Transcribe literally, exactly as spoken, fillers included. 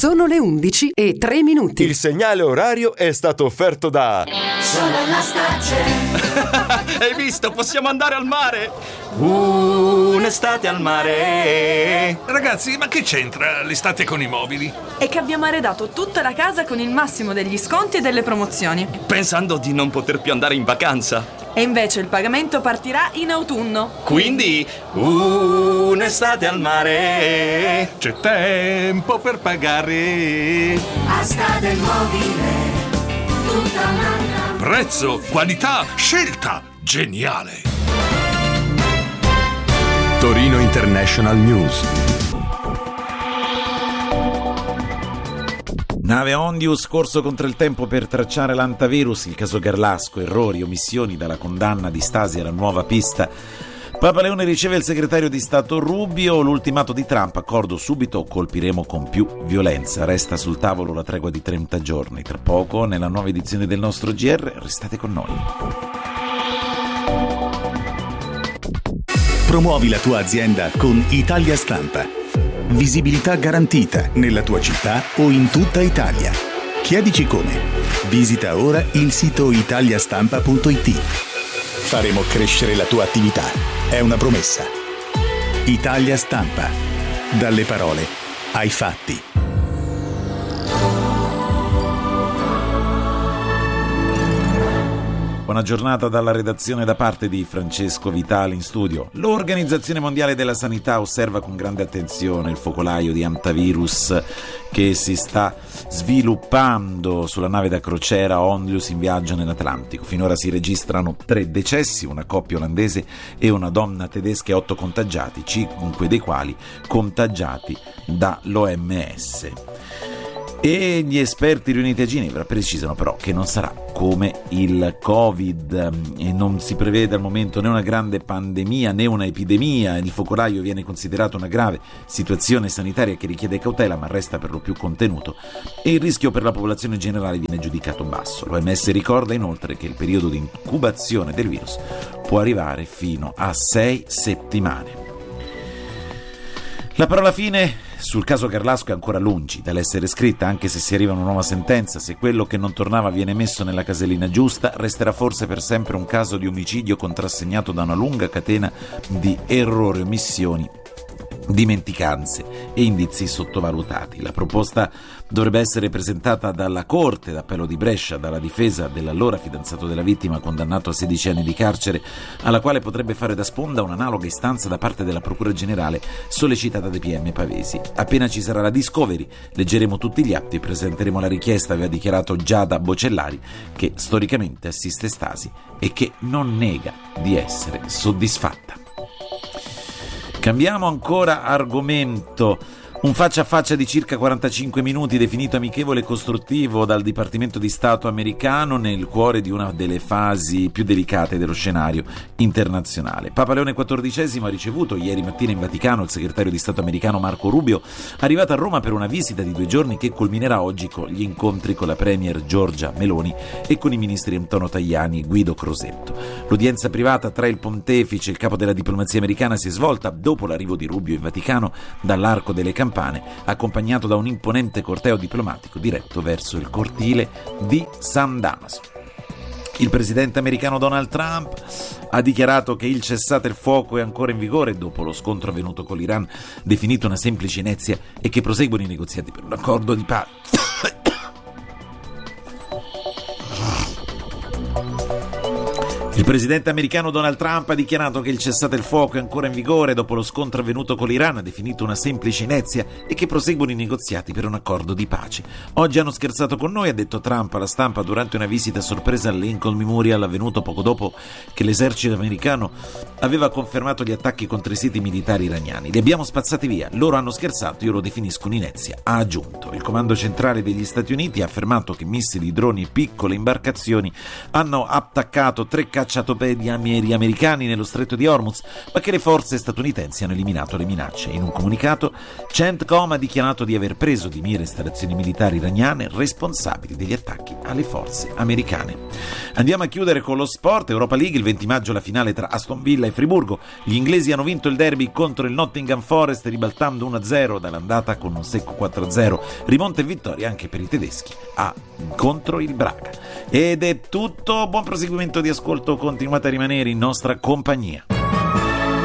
Sono le undici e tre minuti. Il segnale orario è stato offerto da Sono la Stace. Hai visto? Possiamo andare al mare. Uh, un'estate al mare. Ragazzi, ma che c'entra l'estate con i mobili? È che abbiamo arredato tutta la casa con il massimo degli sconti e delle promozioni, Pensando di non poter più andare in vacanza. e invece il pagamento partirà in autunno. Quindi, uh, un'estate al mare. C'è tempo per pagare. Asta del mobile, tutta un'altra. Prezzo, qualità, scelta, geniale. Torino International News. Nave Ondius, corso contro il tempo per tracciare l'antivirus, il caso Garlasco, errori, omissioni dalla condanna di Stasi alla nuova pista. Papa Leone riceve il segretario di Stato Rubio, l'ultimato di Trump, accordo subito o colpiremo con più violenza. Resta sul tavolo la tregua di trenta giorni. Tra poco, nella nuova edizione del nostro G R, restate con noi. Promuovi la tua azienda con Italia Stampa. Visibilità garantita nella tua città o in tutta Italia. Chiedici come. Visita ora il sito italiastampa punto it. Faremo crescere la tua attività. È una promessa. Italia Stampa. Dalle parole ai fatti. Buona giornata dalla redazione da parte di Francesco Vitali in studio. L'Organizzazione Mondiale della Sanità osserva con grande attenzione il focolaio di antivirus che si sta sviluppando sulla nave da crociera Ondius in viaggio nell'Atlantico. Finora si registrano tre decessi, una coppia olandese e una donna tedesca e otto contagiati, cinque dei quali contagiati dall'O M S. E gli esperti riuniti a Ginevra precisano però che non sarà come il Covid e non si prevede al momento né una grande pandemia né una epidemia. Il focolaio viene considerato una grave situazione sanitaria che richiede cautela ma resta per lo più contenuto e il rischio per la popolazione generale viene giudicato basso. L'O M S ricorda inoltre che il periodo di incubazione del virus può arrivare fino a sei settimane. La parola fine sul caso Garlasco è ancora lungi dall'essere scritta, anche se si arriva a una nuova sentenza. Se quello che non tornava viene messo nella casellina giusta, resterà forse per sempre un caso di omicidio contrassegnato da una lunga catena di errori, omissioni, dimenticanze e indizi sottovalutati. La proposta dovrebbe essere presentata dalla Corte d'Appello di Brescia, dalla difesa dell'allora fidanzato della vittima condannato a sedici anni di carcere, alla quale potrebbe fare da sponda un'analoga istanza da parte della Procura Generale sollecitata dai P M Pavesi. Appena ci sarà la discovery, leggeremo tutti gli atti e presenteremo la richiesta, aveva dichiarato Giada Bocellari, che storicamente assiste Stasi e che non nega di essere soddisfatta. Cambiamo ancora argomento. Un faccia a faccia di circa quarantacinque minuti definito amichevole e costruttivo dal Dipartimento di Stato americano nel cuore di una delle fasi più delicate dello scenario internazionale. Papa Leone quattordicesimo ha ricevuto ieri mattina in Vaticano il segretario di Stato americano Marco Rubio, arrivato a Roma per una visita di due giorni che culminerà oggi con gli incontri con la premier Giorgia Meloni e con i ministri Antonio Tajani e Guido Crosetto. L'udienza privata tra il pontefice e il capo della diplomazia americana si è svolta dopo l'arrivo di Rubio in Vaticano dall'Arco delle Campane, accompagnato da un imponente corteo diplomatico diretto verso il cortile di San Damaso. Il presidente americano Donald Trump ha dichiarato che il cessate il fuoco è ancora in vigore dopo lo scontro avvenuto con l'Iran, definito una semplice inezia, e che proseguono i negoziati per un accordo di pace. Il presidente americano Donald Trump ha dichiarato che il cessate il fuoco è ancora in vigore dopo lo scontro avvenuto con l'Iran, ha definito una semplice inezia e che proseguono i negoziati per un accordo di pace. Oggi hanno scherzato con noi, ha detto Trump alla stampa durante una visita sorpresa al Lincoln Memorial avvenuto poco dopo che l'esercito americano aveva confermato gli attacchi contro i siti militari iraniani. Li abbiamo spazzati via, loro hanno scherzato, io lo definisco un'inezia, ha aggiunto. Il comando centrale degli Stati Uniti ha affermato che missili, droni e piccole imbarcazioni hanno attaccato tre caccia minacciato per gli aerei americani nello stretto di Hormuz, ma che le forze statunitensi hanno eliminato le minacce. In un comunicato, CENTCOM ha dichiarato di aver preso di mira installazioni militari iraniane responsabili degli attacchi alle forze americane. Andiamo a chiudere con lo sport. Europa League, il venti maggio la finale tra Aston Villa e Friburgo. Gli inglesi hanno vinto il derby contro il Nottingham Forest, ribaltando uno a zero dall'andata con un secco quattro a zero. Rimonta e vittoria anche per i tedeschi a, contro il Braga. Ed è tutto, buon proseguimento di ascolto, continuate a rimanere in nostra compagnia.